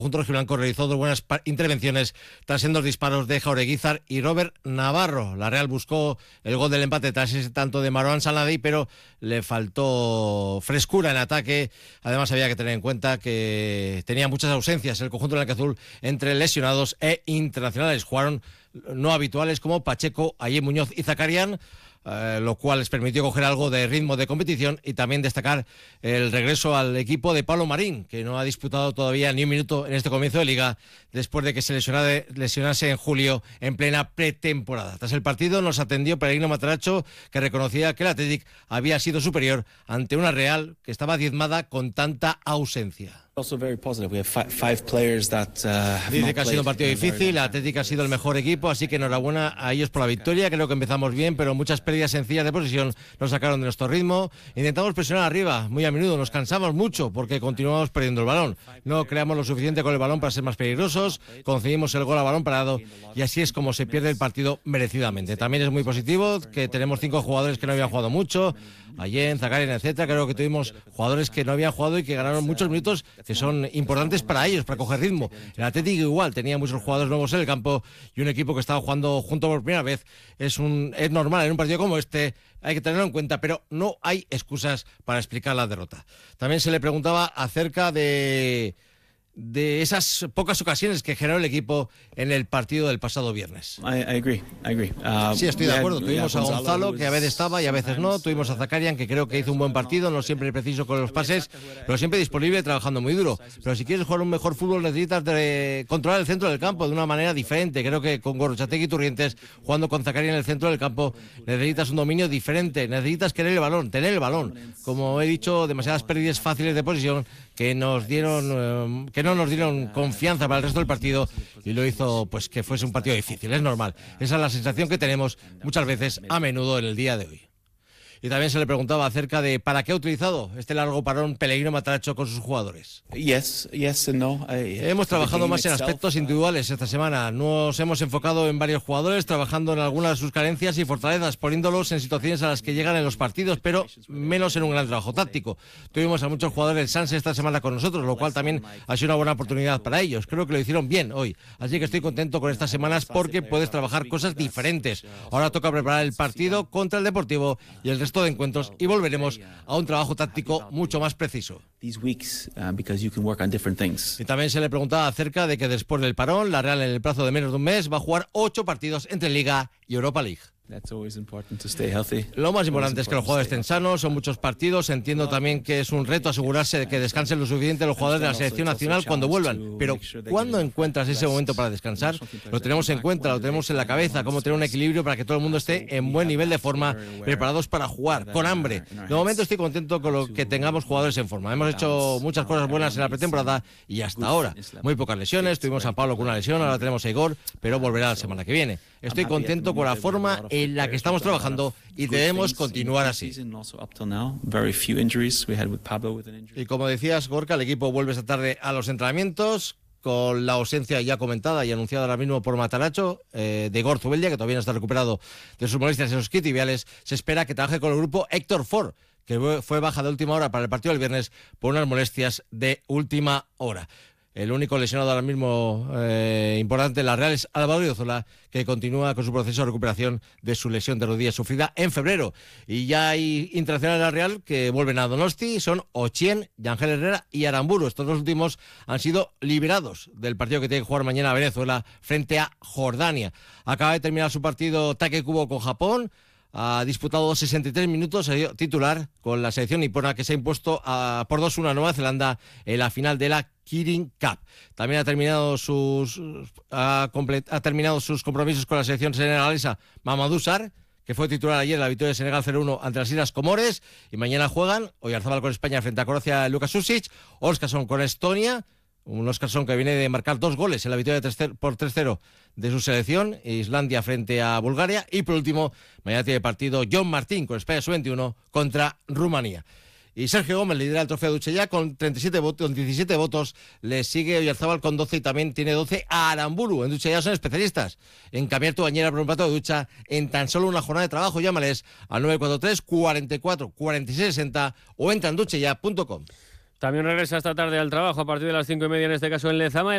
Junto rojiblanco realizó dos buenas intervenciones tras en dos disparos de Jaureguizar y Robert Navarro. La Real buscó el gol del empate tras ese tanto de Marouane Salnady, pero le faltó frescura en ataque. Además había que tener en cuenta que tenía muchas ausencias el conjunto blanquiazul entre lesionados e internacionales. Jugaron no habituales como Pacheco, Ayer Muñoz y Zakarian, lo cual les permitió coger algo de ritmo de competición, y también destacar el regreso al equipo de Pablo Marín, que no ha disputado todavía ni un minuto en este comienzo de liga después de que se lesionase en julio en plena pretemporada. Tras el partido nos atendió Pellegrino Matarazzo, que reconocía que el Athletic había sido superior ante una Real que estaba diezmada con tanta ausencia. Dice que ha sido un partido difícil, el Athletic ha sido el mejor equipo, así que enhorabuena a ellos por la victoria. Creo que empezamos bien, pero muchas pérdidas sencillas de posesión nos sacaron de nuestro ritmo. Intentamos presionar arriba, muy a menudo nos cansamos mucho porque continuamos perdiendo el balón. No creamos lo suficiente con el balón para ser más peligrosos, concedimos el gol a balón parado, y así es como se pierde el partido merecidamente. También es muy positivo que tenemos 5 jugadores que no habían jugado mucho, Allen, Zakarian, etcétera. Creo que tuvimos jugadores que no habían jugado y que ganaron muchos minutos que son importantes para ellos, para coger ritmo. El Atlético igual tenía muchos jugadores nuevos en el campo y un equipo que estaba jugando junto por primera vez. Es normal en un partido como este, hay que tenerlo en cuenta, pero no hay excusas para explicar la derrota. También se le preguntaba acerca de esas pocas ocasiones que generó el equipo en el partido del pasado viernes. I agree. Sí, estoy de acuerdo. Tuvimos a Gonzalo, que a veces estaba y a veces no. Tuvimos a Zakarian, que creo que hizo un buen partido, no siempre preciso con los pases, pero siempre disponible y trabajando muy duro. Pero si quieres jugar un mejor fútbol necesitas controlar el centro del campo de una manera diferente. Creo que con Gorrotxategi y Turrientes, jugando con Zakarian en el centro del campo, necesitas un dominio diferente, necesitas querer el balón, tener el balón. Como he dicho, demasiadas pérdidas fáciles de posición que no nos dieron confianza para el resto del partido, y lo hizo pues que fuese un partido difícil. Es normal, esa es la sensación que tenemos muchas veces, a menudo, en el día de hoy. Y también se le preguntaba acerca de para qué ha utilizado este largo parón Pellegrino Matarazzo con sus jugadores. Yes and no. Hemos trabajado más en aspectos individuales esta semana. Nos hemos enfocado en varios jugadores, trabajando en algunas de sus carencias y fortalezas, poniéndolos en situaciones a las que llegan en los partidos, pero menos en un gran trabajo táctico. Tuvimos a muchos jugadores del Sanse esta semana con nosotros, lo cual también ha sido una buena oportunidad para ellos. Creo que lo hicieron bien hoy, así que estoy contento con estas semanas porque puedes trabajar cosas diferentes. Ahora toca preparar el partido contra el Deportivo y el resto de encuentros, y volveremos a un trabajo táctico mucho más preciso. Y también se le preguntaba acerca de que después del parón, la Real en el plazo de menos de un mes va a jugar 8 partidos entre Liga y Europa League. Lo más importante es que los jugadores estén sanos, son muchos partidos. Entiendo también que es un reto asegurarse de que descansen lo suficiente los jugadores de la selección nacional cuando vuelvan, pero ¿cuándo encuentras ese momento para descansar? Lo tenemos en cuenta, lo tenemos en la cabeza, cómo tener un equilibrio para que todo el mundo esté en buen nivel de forma, preparados para jugar, con hambre. De momento estoy contento con lo que tengamos jugadores en forma. Hemos hecho muchas cosas buenas en la pretemporada y hasta ahora muy pocas lesiones. Tuvimos a Pablo con una lesión, ahora tenemos a Igor, pero volverá la semana que viene. Estoy contento con la forma en la que estamos trabajando y debemos continuar así. Y como decías, Gorka, el equipo vuelve esta tarde a los entrenamientos con la ausencia ya comentada y anunciada ahora mismo por Matarazzo de Igor Zubeldia, que todavía no está recuperado de sus molestias en los isquiotibiales. Se espera que trabaje con el grupo Héctor Ford, que fue baja de última hora para el partido del viernes por unas molestias de última hora. El único lesionado ahora mismo importante en la Real es Álvaro Odriozola, que continúa con su proceso de recuperación de su lesión de rodilla sufrida en febrero. Y ya hay internacionales de la Real que vuelven a Donosti, son Ochien, Yangel Herrera y Aramburu. Estos dos últimos han sido liberados del partido que tiene que jugar mañana Venezuela frente a Jordania. Acaba de terminar su partido Take Kubo con Japón. Ha disputado 63 minutos titular con la selección nipona, que se ha impuesto por 2-1 a Nueva Zelanda en la final de la Kirin Cup. También ha terminado sus compromisos con la selección senegalesa Mamadou Sarr, que fue titular ayer en la victoria de Senegal 0-1 ante las Islas Comores, y mañana juegan Oyarzabal con España frente a Croacia, Luka Susic, Óskarsson con Estonia, un Óskarsson que viene de marcar 2 goles en la victoria por 3-0 de su selección, Islandia frente a Bulgaria, y por último, mañana tiene partido John Martín con España Sub-21 contra Rumanía. Y Sergio Gómez lidera el trofeo Duchella con 17 votos, le sigue Oyarzabal con 12 y también tiene 12 a Aramburu. En Duchella son especialistas en cambiar tu bañera por un plato de ducha en tan solo una jornada de trabajo. Llámales al 943 44 46 60 o entra en duchella.com. También regresa esta tarde al trabajo a partir de las 5:30, en este caso en Lezama.